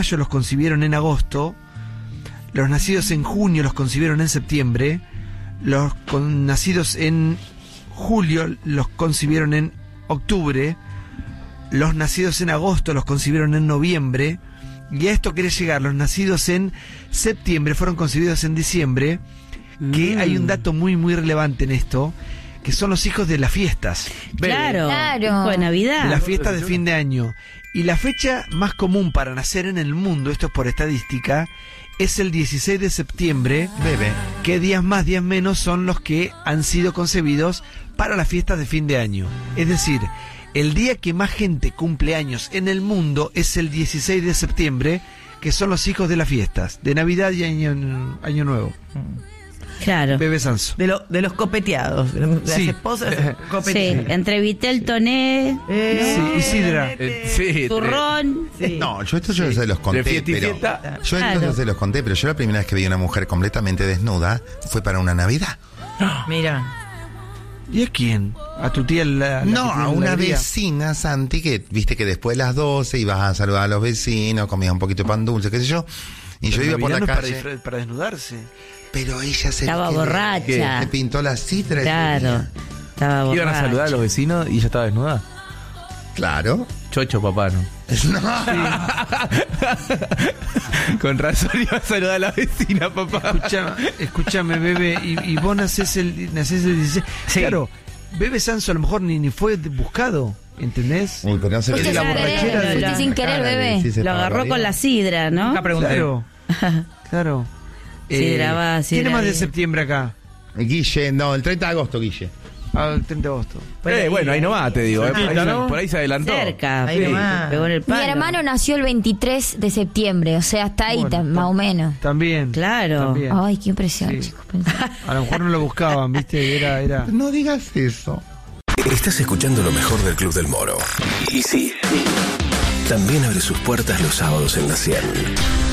mayo los concibieron en agosto, los nacidos en junio los concibieron en septiembre, los nacidos en julio los concibieron en octubre, los nacidos en agosto los concibieron en noviembre, y a esto quiere llegar, los nacidos en septiembre fueron concebidos en diciembre, que hay un dato muy muy relevante en esto, que son los hijos de las fiestas. Claro. Hijo de Navidad. De las fiestas de fin de año. Y la fecha más común para nacer en el mundo, esto es por estadística, es el 16 de septiembre, Bebé. que días más, días menos son los que han sido concebidos para las fiestas de fin de año. Es decir, el día que más gente cumple años en el mundo es el 16 de septiembre, que son los hijos de las fiestas, de Navidad y Año Nuevo. Claro. Bebé Sanso. De los copeteados, de las Sí. esposas Sí, copeteadas. entre Vitel Toné, Sí, y Sidra. Sí, turrón. Sí. No, yo ya se los conté, De fiesta y pero fiesta. yo Claro. entonces se los conté, pero yo la primera vez que vi una mujer completamente desnuda fue para una Navidad. Mira. ¿Y a quién? ¿A tu tía la No, que tiene a una heladería? vecina, Santi, que viste que después de las 12 ibas a saludar a los vecinos, comías un poquito de pan dulce, qué sé yo. Y yo Pero iba por la Navidad no es calle, para desnudarse. pero ella se Estaba borracha. le pintó la citra. Claro. Estaba borracha. Iban a saludar a los vecinos y ella estaba desnuda. Claro. Chocho, papá, ¿no? Con razón iba a saludar a la vecina, papá. Escúchame, Bebe, y vos nacés el 16. Sí. Claro, Bebe Sanso a lo mejor ni fue buscado, ¿entendés? Uy, pero no sé Fuiste qué- sin la querer, borrachera de- fuiste sin querer, bebé. Sí, se Lo estaba agarró con barriendo. la sidra, ¿no? Nunca pregunté. Claro, claro. Sidra va, sidra ¿Quién es más de viene. septiembre acá? Guille, no, el 30 de agosto, Guille. El 30 de agosto. Bueno, ahí nomás te digo. Por ahí se adelantó. Cerca. Ahí nomás. Pegó en el Mi palo. hermano nació el 23 de septiembre, o sea, hasta ahí, Bueno, más o menos. También. Claro. También. Ay, qué impresión, Sí. chicos. pensé. A lo mejor no lo buscaban, ¿viste? Era. No digas eso. Estás escuchando lo mejor del Club del Moro. Y sí, también abre sus puertas los sábados en la 100.